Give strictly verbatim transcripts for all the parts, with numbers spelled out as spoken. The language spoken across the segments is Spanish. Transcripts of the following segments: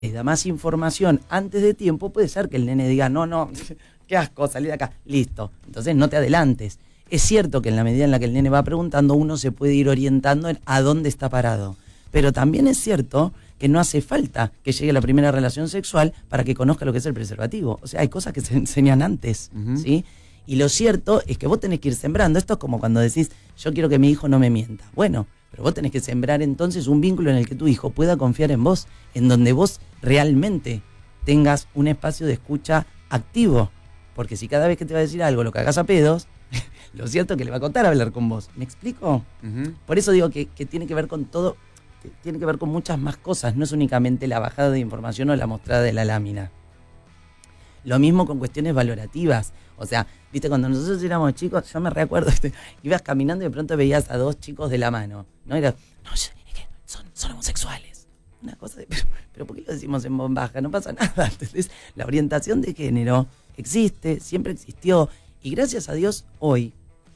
le da más información antes de tiempo, puede ser que el nene diga, no, no, qué asco, salí de acá, listo. Entonces no te adelantes. Es cierto que en la medida en la que el nene va preguntando, uno se puede ir orientando en a dónde está parado. Pero también es cierto que no hace falta que llegue a la primera relación sexual para que conozca lo que es el preservativo. O sea, hay cosas que se enseñan antes, uh-huh. ¿sí? Y lo cierto es que vos tenés que ir sembrando. Esto es como cuando decís, yo quiero que mi hijo no me mienta. Bueno, pero vos tenés que sembrar entonces un vínculo en el que tu hijo pueda confiar en vos, en donde vos realmente tengas un espacio de escucha activo. Porque si cada vez que te va a decir algo lo cagás a pedos, lo cierto es que le va a contar hablar con vos. ¿Me explico? Uh-huh. Por eso digo que, que tiene que ver con todo, que tiene que ver con muchas más cosas. No es únicamente la bajada de información o la mostrada de la lámina. Lo mismo con cuestiones valorativas. O sea, viste, cuando nosotros éramos chicos, yo me recuerdo, este, ibas caminando y de pronto veías a dos chicos de la mano, ¿no? Era, no, es que son, son homosexuales. Una cosa de, pero, pero ¿por qué lo decimos en voz baja? No pasa nada. Entonces, la orientación de género existe, siempre existió, y gracias a Dios hoy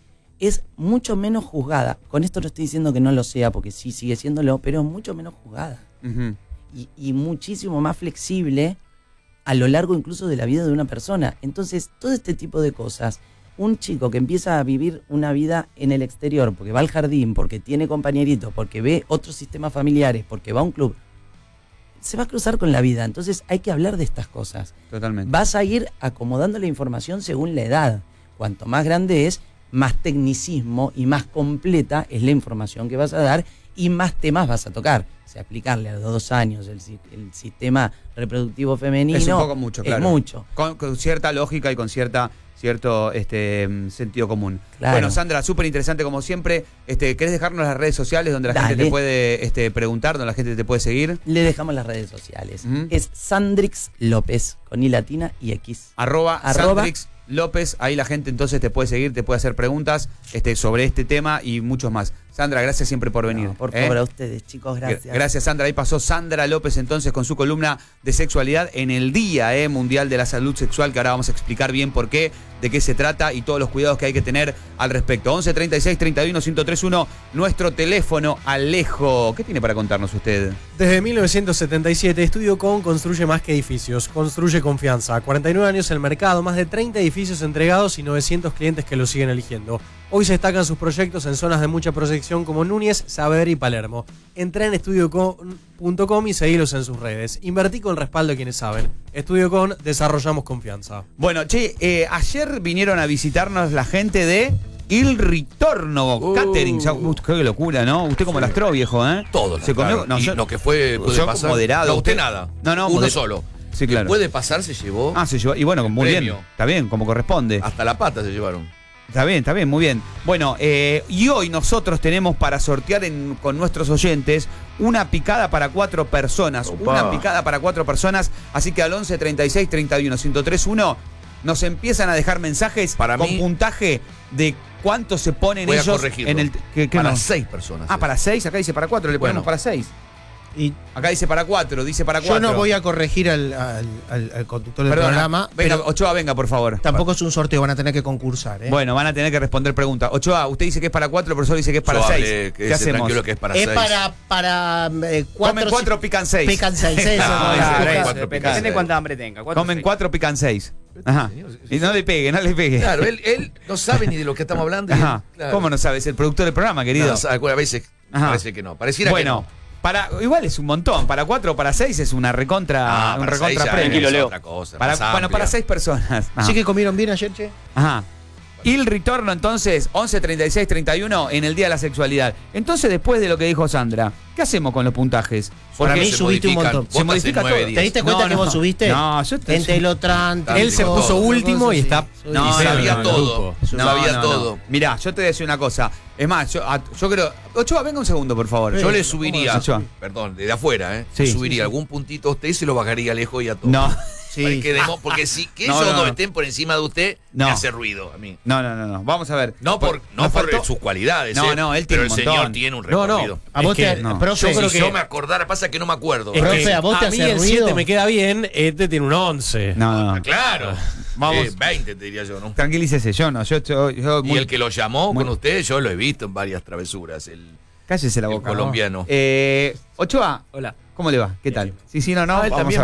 es mucho menos juzgada. Con esto no estoy diciendo que no lo sea, porque sí sigue siéndolo, pero es mucho menos juzgada. Uh-huh. Y, y muchísimo más flexible a lo largo incluso de la vida de una persona. Entonces, todo este tipo de cosas, un chico que empieza a vivir una vida en el exterior, porque va al jardín, porque tiene compañeritos, porque ve otros sistemas familiares, porque va a un club, se va a cruzar con la vida. Entonces hay que hablar de estas cosas. Totalmente. Vas a ir acomodando la información según la edad. Cuanto más grande es, más tecnicismo y más completa es la información que vas a dar y más temas vas a tocar. O sea, explicarle a los dos años el, el sistema reproductivo femenino es un poco mucho, claro. Es mucho. Con, con cierta lógica y con cierta cierto este sentido común. Claro. Bueno, Sandra, súper interesante como siempre. Este, ¿querés dejarnos las redes sociales donde la Dale. gente te puede este, preguntar, donde la gente te puede seguir? Le dejamos las redes sociales. Uh-huh. Es Sandrix López, con I latina y X. Arroba, Arroba Sandrix López, ahí la gente entonces te puede seguir, te puede hacer preguntas este, sobre este tema y muchos más. Sandra, gracias siempre por venir. No, por favor, ¿eh? A ustedes, chicos, gracias. Gracias, Sandra. Ahí pasó Sandra López entonces con su columna de sexualidad en el Día eh, Mundial de la Salud Sexual, que ahora vamos a explicar bien por qué, de qué se trata y todos los cuidados que hay que tener al respecto. once treinta y seis treinta y uno ciento treinta y uno, nuestro teléfono. Alejo, ¿qué tiene para contarnos usted? Desde mil novecientos setenta y siete, Estudio Com construye más que edificios, construye confianza. cuarenta y nueve años en el mercado, más de treinta edificios entregados y novecientos clientes que lo siguen eligiendo. Hoy se destacan sus proyectos en zonas de mucha proyección como Núñez, Saavedra y Palermo. Entrá en estudio com punto com y seguilos en sus redes. Invertí con el respaldo de quienes saben. Estudio Com, desarrollamos confianza. Bueno, che, eh, ayer vinieron a visitarnos la gente de Il Ritorno uh, Catering. Uh, qué locura, ¿no? Usted como sí. lastró, viejo, ¿eh? Todo. Se comió. Claro. No, yo, lo que fue puede yo pasar. Moderado. No, usted nada. No, no, uno moder... solo. Sí, claro. Puede pasar, se llevó. Ah, se llevó. Y bueno, muy premio. bien. Está bien, como corresponde. Hasta la pata se llevaron. Está bien, está bien, muy bien. Bueno, eh, y hoy nosotros tenemos para sortear en, con nuestros oyentes una picada para cuatro personas. Opa. Una picada para cuatro personas. Así que al once treinta y seis treinta y uno ciento treinta y uno nos empiezan a dejar mensajes para con mí, puntaje de cuánto se ponen voy ellos a en el. ¿qué, qué para no? seis personas. Ah, para seis, acá dice para cuatro, le ponemos bueno. para seis. Y acá dice para cuatro, dice para cuatro. Yo no voy a corregir al, al, al, al conductor del Perdón, programa. Venga, pero Ochoa, venga, por favor. Tampoco es un sorteo, van a tener que concursar. ¿eh? Bueno, van a tener que responder preguntas. Ochoa, usted dice que es para cuatro, el profesor dice que es para Yo seis. Hablé, que ¿Qué hacemos? Que es para es seis. para, para eh, cuatro. Comen cuatro, pican seis. Pican seis. Eso, no, no, claro, eso, eso, cuatro, pican Depende seis. cuánta hambre tenga. Cuatro, Comen seis. cuatro, pican seis. Ajá. Y no le pegue, no le pegue. Claro, él, él no sabe ni de lo que estamos hablando. Ajá. Él, claro. ¿Cómo no sabes? El productor del programa, querido. No, sabe, a veces Ajá. parece que no. Pareciera bueno, que no. Para, igual es un montón. Para cuatro o para seis es una recontra, ah, un para recontra seis premio. Tranquilo, Leo. Otra cosa, para, bueno, amplia. para seis personas. Ajá. ¿Sí que comieron bien ayer, che? Ajá. Il Ritorno entonces, once treinta y seis treinta y uno en el Día de la Sexualidad. Entonces, después de lo que dijo Sandra, ¿qué hacemos con los puntajes? Porque Para mí subiste un montón. Se modifica todo. ¿Te diste cuenta no, que no, vos subiste? No, yo te... En Telotran. Él se puso todo. último y está... No, y sabía no, no, todo. No, sabía no, todo. No. Mirá, yo te voy a decir una cosa. Es más, yo, yo creo... Ochoa, venga un segundo, por favor. Sí, yo le subiría, Ochoa. perdón, desde afuera, ¿eh? Sí, subiría sí, algún sí. puntito a usted y se lo bajaría lejos y a todos. No. Sí. Que demo, porque si que no, ellos no, no no estén por encima de usted, no. me hace ruido a mí. No, no, no, no. Vamos a ver. No por, no por faltó... sus cualidades, no, ¿eh? no, él tiene pero un el montón. señor tiene un recorrido. No, no. A vos es te, que, no. profe, yo, creo si que... yo me acordara, pasa que no me acuerdo. Es Profe, que a vos te a mí hace el ruido. siete me queda bien, este tiene un once. No, no. Claro. Vamos. Eh, veinte te diría yo, ¿no? Tranquilícese, yo no. Yo, yo, yo y muy... el que lo llamó muy... con usted, yo lo he visto en varias travesuras. El, Cállese la el boca. colombiano. Eh, Ochoa. Hola. ¿Cómo le va? ¿Qué tal? Sí, sí, no, no. Ah, él Vamos también a